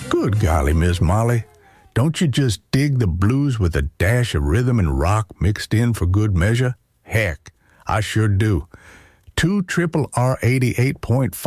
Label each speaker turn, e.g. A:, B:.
A: Good golly, Miss Molly. Don't you just dig the blues with a dash of rhythm and rock mixed in for good measure? Heck, I sure do. 2 Triple R 88.5